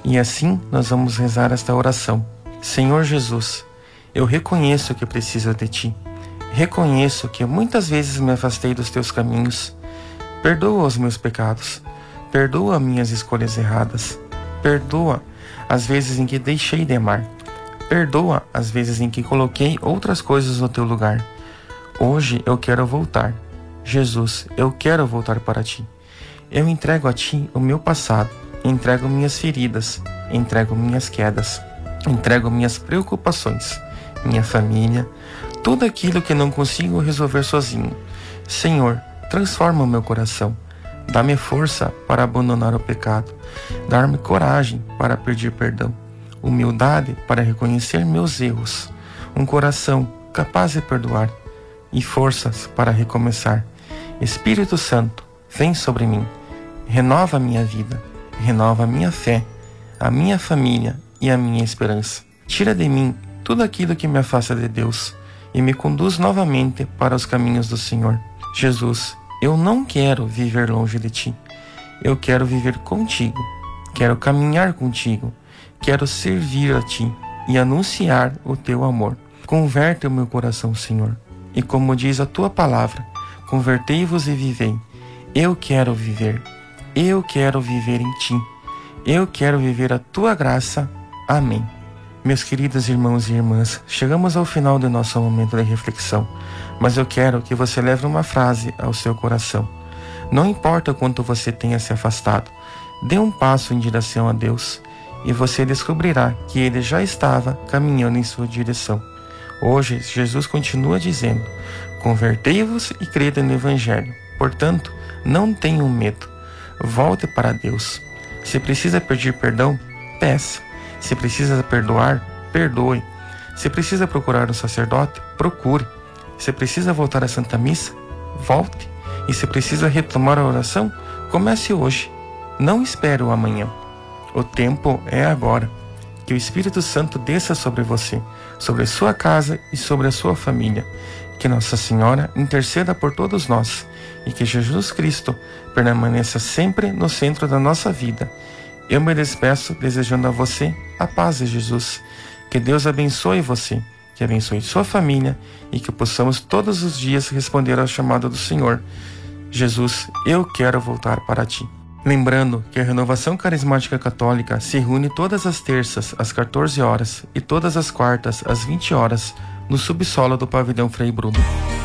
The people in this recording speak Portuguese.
E assim nós vamos rezar esta oração. Senhor Jesus, eu reconheço que preciso de Ti. Reconheço que muitas vezes me afastei dos Teus caminhos. Perdoa os meus pecados. Perdoa minhas escolhas erradas. Perdoa as vezes em que deixei de amar. Perdoa as vezes em que coloquei outras coisas no Teu lugar. Hoje eu quero voltar. Jesus, eu quero voltar para Ti. Eu entrego a Ti o meu passado. Entrego minhas feridas. Entrego minhas quedas. Entrego minhas preocupações. Minha família. Tudo aquilo que não consigo resolver sozinho. Senhor, transforma o meu coração. Dá-me força para abandonar o pecado. Dar-me coragem para pedir perdão. Humildade para reconhecer meus erros. Um coração capaz de perdoar. E forças para recomeçar. Espírito Santo, vem sobre mim. Renova a minha vida. Renova a minha fé. A minha família e a minha esperança. Tira de mim tudo aquilo que me afasta de Deus. E me conduz novamente para os caminhos do Senhor. Jesus, eu não quero viver longe de Ti. Eu quero viver contigo. Quero caminhar contigo. Quero servir a Ti e anunciar o Teu amor. Converte o meu coração, Senhor. E como diz a Tua palavra, convertei-vos e vivei. Eu quero viver. Eu quero viver em Ti. Eu quero viver a Tua graça. Amém. Meus queridos irmãos e irmãs, chegamos ao final do nosso momento de reflexão, mas eu quero que você leve uma frase ao seu coração. Não importa o quanto você tenha se afastado, dê um passo em direção a Deus e você descobrirá que Ele já estava caminhando em sua direção. Hoje, Jesus continua dizendo: convertei-vos e crede no Evangelho. Portanto, não tenham medo. Volte para Deus. Se precisa pedir perdão, peça. Se precisa perdoar, perdoe. Se precisa procurar um sacerdote, procure. Se precisa voltar à Santa Missa, volte. E se precisa retomar a oração, comece hoje. Não espere o amanhã. O tempo é agora. Que o Espírito Santo desça sobre você, sobre a sua casa e sobre a sua família. Que Nossa Senhora interceda por todos nós e que Jesus Cristo permaneça sempre no centro da nossa vida. Eu me despeço desejando a você a paz de Jesus. Que Deus abençoe você, que abençoe sua família e que possamos todos os dias responder ao chamado do Senhor. Jesus, eu quero voltar para Ti. Lembrando que a Renovação Carismática Católica se reúne todas as terças às 14 horas e todas as quartas às 20 horas no subsolo do Pavilhão Frei Bruno.